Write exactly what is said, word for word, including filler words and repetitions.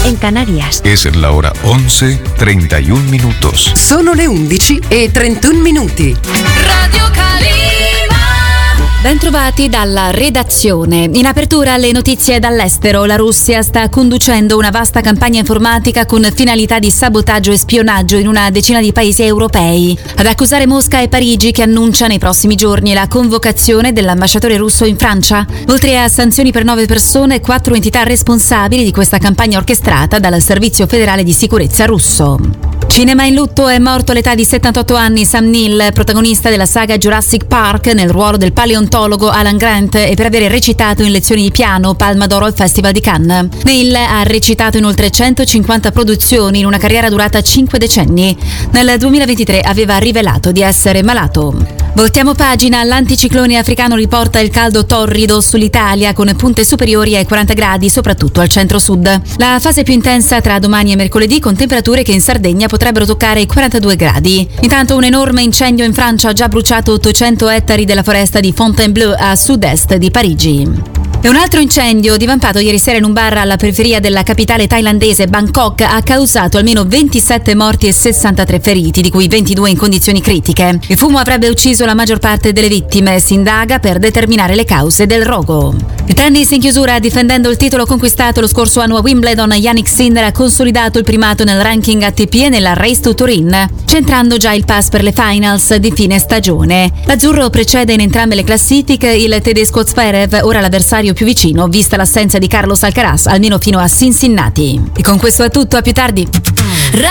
en Canarias. Es la hora once treinta y un minutos. Sono le undici e trentuno minuti. Radio Calima. Bentrovati dalla redazione. In apertura le notizie dall'estero. La Russia sta conducendo una vasta campagna informatica con finalità di sabotaggio e spionaggio in una decina di paesi europei. Ad accusare Mosca e Parigi, che annuncia nei prossimi giorni la convocazione dell'ambasciatore russo in Francia. Oltre a sanzioni per nove persone, quattro entità responsabili di questa campagna orchestrata dal Servizio Federale di Sicurezza russo. Cinema in lutto, è morto all'età di settantotto anni Sam Neill, protagonista della saga Jurassic Park nel ruolo del paleontologo Alan Grant e per aver recitato in lezioni di piano Palma d'Oro al Festival di Cannes. Neill ha recitato in oltre centocinquanta produzioni in una carriera durata cinque decenni. Nel duemilaventitré aveva rivelato di essere malato. Voltiamo pagina, l'anticiclone africano riporta il caldo torrido sull'Italia con punte superiori ai quaranta gradi, soprattutto al centro-sud. La fase più intensa tra domani e mercoledì, con temperature che in Sardegna potrebbero toccare i quarantadue gradi. Intanto un enorme incendio in Francia ha già bruciato ottocento ettari della foresta di Fontainebleau a sud-est di Parigi. E un altro incendio, divampato ieri sera in un bar alla periferia della capitale thailandese Bangkok, ha causato almeno ventisette morti e sessantatré feriti, di cui ventidue in condizioni critiche. Il fumo avrebbe ucciso la maggior parte delle vittime. Si indaga per determinare le cause del rogo. Il tennis in chiusura, difendendo il titolo conquistato lo scorso anno a Wimbledon, Jannik Sinner ha consolidato il primato nel ranking A T P e nella Race to Turin, centrando già il pass per le finals di fine stagione. L'azzurro precede in entrambe le classifiche il tedesco Zverev, ora l'avversario più vicino, vista l'assenza di Carlos Alcaraz almeno fino a Cincinnati. E con questo è tutto, a più tardi.